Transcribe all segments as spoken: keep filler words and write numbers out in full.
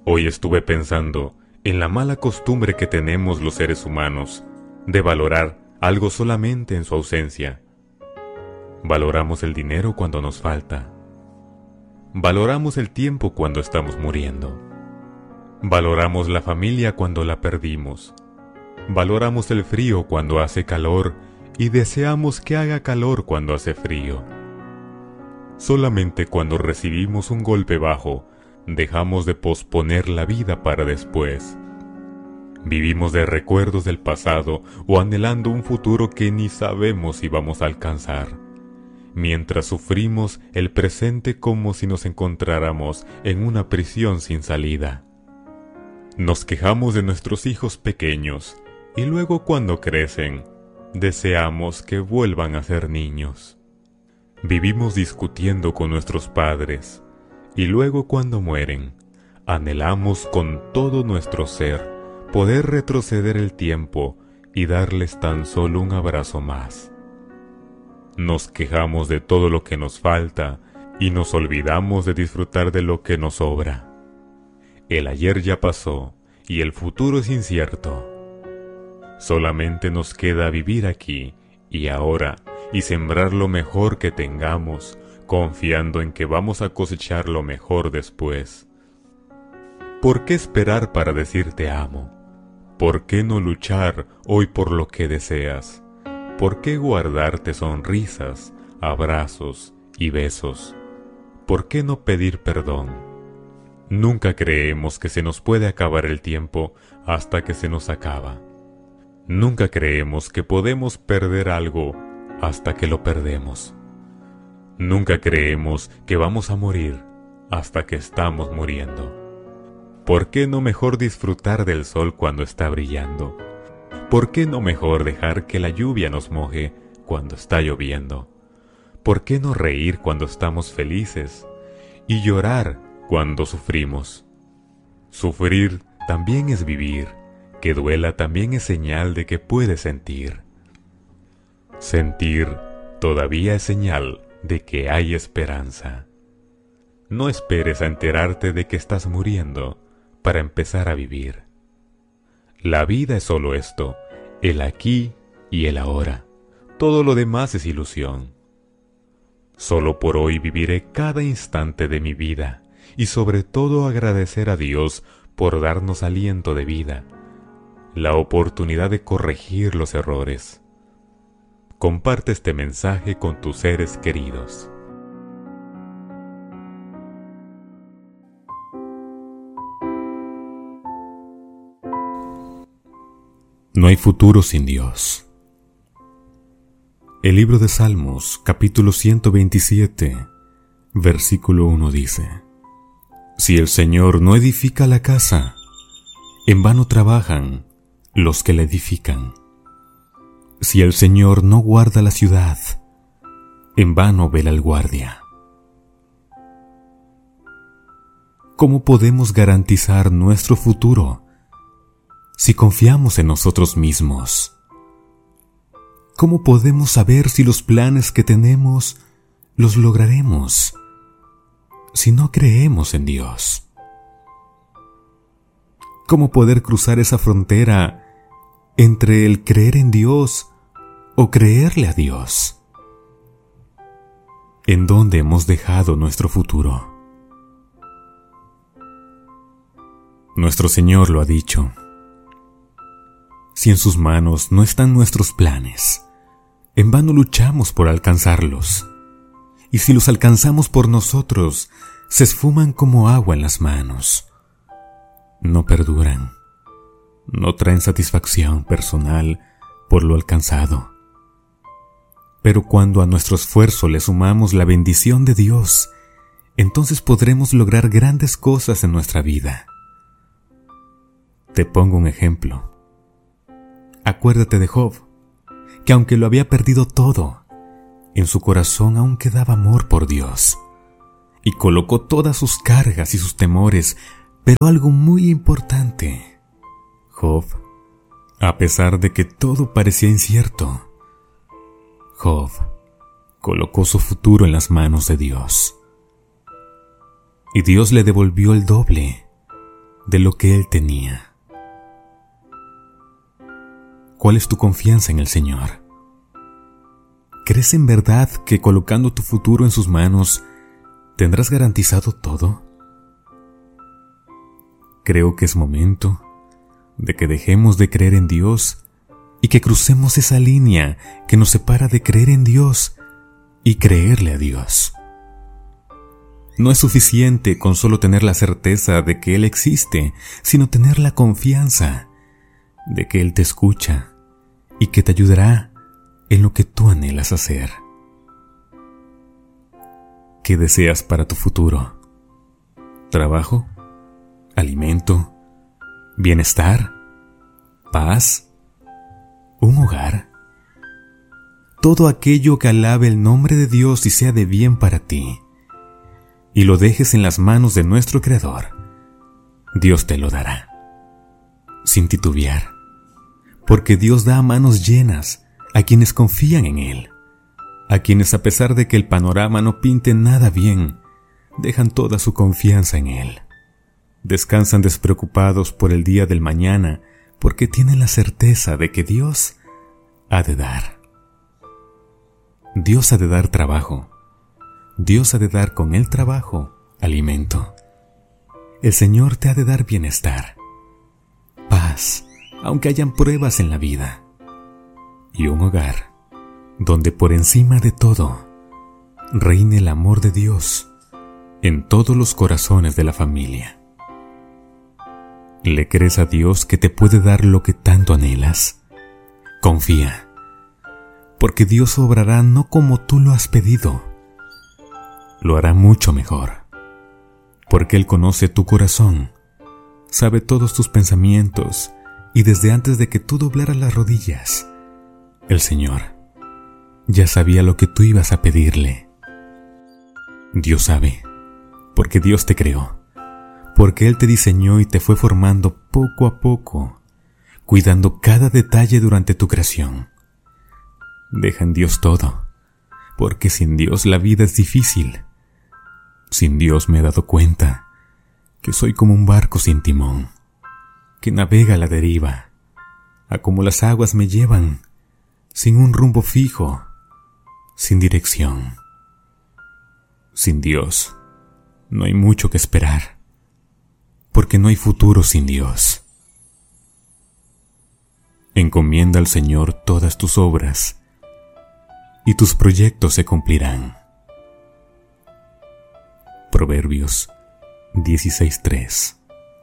Hoy estuve pensando en la mala costumbre que tenemos los seres humanos de valorar algo solamente en su ausencia. Valoramos el dinero cuando nos falta. Valoramos el tiempo cuando estamos muriendo. Valoramos la familia cuando la perdimos. Valoramos el frío cuando hace calor y deseamos que haga calor cuando hace frío. Solamente cuando recibimos un golpe bajo, dejamos de posponer la vida para después. Vivimos de recuerdos del pasado o anhelando un futuro que ni sabemos si vamos a alcanzar, mientras sufrimos el presente como si nos encontráramos en una prisión sin salida. Nos quejamos de nuestros hijos pequeños y luego cuando crecen, deseamos que vuelvan a ser niños. Vivimos discutiendo con nuestros padres y luego cuando mueren, anhelamos con todo nuestro ser poder retroceder el tiempo y darles tan solo un abrazo más. Nos quejamos de todo lo que nos falta y nos olvidamos de disfrutar de lo que nos sobra. El ayer ya pasó y el futuro es incierto. Solamente nos queda vivir aquí y ahora y sembrar lo mejor que tengamos, confiando en que vamos a cosechar lo mejor después. ¿Por qué esperar para decir te amo? ¿Por qué no luchar hoy por lo que deseas? ¿Por qué guardarte sonrisas, abrazos y besos? ¿Por qué no pedir perdón? Nunca creemos que se nos puede acabar el tiempo hasta que se nos acaba. Nunca creemos que podemos perder algo hasta que lo perdemos. Nunca creemos que vamos a morir hasta que estamos muriendo. ¿Por qué no mejor disfrutar del sol cuando está brillando? ¿Por qué no mejor dejar que la lluvia nos moje cuando está lloviendo? ¿Por qué no reír cuando estamos felices y llorar cuando sufrimos? Sufrir también es vivir, que duela también es señal de que puedes sentir. Sentir todavía es señal de que hay esperanza. No esperes a enterarte de que estás muriendo para empezar a vivir. La vida es solo esto, el aquí y el ahora. Todo lo demás es ilusión. Solo por hoy viviré cada instante de mi vida y sobre todo agradecer a Dios por darnos aliento de vida, la oportunidad de corregir los errores. Comparte este mensaje con tus seres queridos. No hay futuro sin Dios. El libro de Salmos, capítulo ciento veintisiete, versículo uno dice: Si el Señor no edifica la casa, en vano trabajan los que la edifican. Si el Señor no guarda la ciudad, en vano vela el guardia. ¿Cómo podemos garantizar nuestro futuro si confiamos en nosotros mismos? ¿Cómo podemos saber si los planes que tenemos los lograremos si no creemos en Dios? ¿Cómo poder cruzar esa frontera entre el creer en Dios o creerle a Dios? ¿En dónde hemos dejado nuestro futuro? Nuestro Señor lo ha dicho: si en sus manos no están nuestros planes, en vano luchamos por alcanzarlos, y si los alcanzamos por nosotros, se esfuman como agua en las manos. No perduran, no traen satisfacción personal por lo alcanzado. Pero cuando a nuestro esfuerzo le sumamos la bendición de Dios, entonces podremos lograr grandes cosas en nuestra vida. Te pongo un ejemplo. Acuérdate de Job, que aunque lo había perdido todo, en su corazón aún quedaba amor por Dios, y colocó todas sus cargas y sus temores, pero algo muy importante: Job, a pesar de que todo parecía incierto, Job colocó su futuro en las manos de Dios. Y Dios le devolvió el doble, de lo que Él tenía. ¿Cuál es tu confianza en el Señor? ¿Crees en verdad que colocando tu futuro en sus manos tendrás garantizado todo? Creo que es momento de que dejemos de creer en Dios y que crucemos esa línea que nos separa de creer en Dios y creerle a Dios. No es suficiente con solo tener la certeza de que Él existe, sino tener la confianza de que Él te escucha y que te ayudará en lo que tú anhelas hacer. ¿Qué deseas para tu futuro? ¿Trabajo? ¿Alimento? ¿Bienestar? ¿Paz? ¿Un hogar? Todo aquello que alabe el nombre de Dios y sea de bien para ti, y lo dejes en las manos de nuestro Creador, Dios te lo dará, sin titubear, porque Dios da a manos llenas a quienes confían en Él, a quienes a pesar de que el panorama no pinte nada bien, dejan toda su confianza en Él. Descansan despreocupados por el día del mañana, porque tienen la certeza de que Dios ha de dar. Dios ha de dar trabajo. Dios ha de dar con el trabajo alimento. El Señor te ha de dar bienestar, paz, aunque hayan pruebas en la vida, y un hogar donde por encima de todo reine el amor de Dios en todos los corazones de la familia. ¿Le crees a Dios que te puede dar lo que tanto anhelas? Confía, porque Dios obrará no como tú lo has pedido, lo hará mucho mejor, porque Él conoce tu corazón, sabe todos tus pensamientos, y desde antes de que tú doblaras las rodillas, el Señor ya sabía lo que tú ibas a pedirle. Dios sabe, porque Dios te creó, porque Él te diseñó y te fue formando poco a poco, cuidando cada detalle durante tu creación. Deja en Dios todo, porque sin Dios la vida es difícil. Sin Dios me he dado cuenta que soy como un barco sin timón, que navega a la deriva, a como las aguas me llevan, sin un rumbo fijo, sin dirección. Sin Dios no hay mucho que esperar, porque no hay futuro sin Dios. Encomienda al Señor todas tus obras, y tus proyectos se cumplirán. Proverbios dieciséis tres.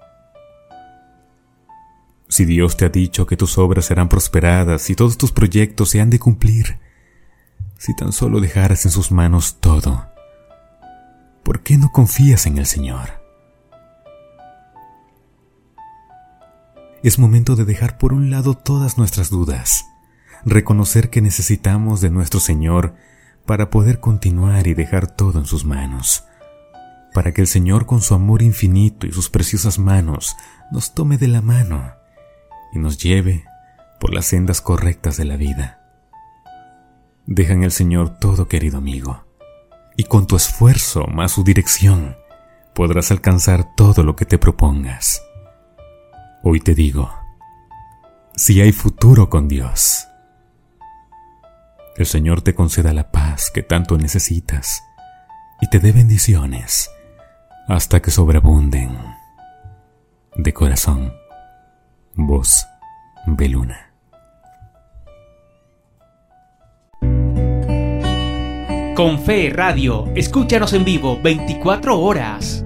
Si Dios te ha dicho que tus obras serán prosperadas y todos tus proyectos se han de cumplir, si tan solo dejaras en sus manos todo, ¿por qué no confías en el Señor? Es momento de dejar por un lado todas nuestras dudas, reconocer que necesitamos de nuestro Señor para poder continuar y dejar todo en sus manos, para que el Señor con su amor infinito y sus preciosas manos nos tome de la mano y nos lleve por las sendas correctas de la vida. Deja en el Señor todo, querido amigo, y con tu esfuerzo más su dirección podrás alcanzar todo lo que te propongas. Hoy te digo, si hay futuro con Dios, el Señor te conceda la paz que tanto necesitas y te dé bendiciones hasta que sobreabunden. De corazón, Voz Beluna. Con Fe Radio, escúchanos en vivo veinticuatro horas.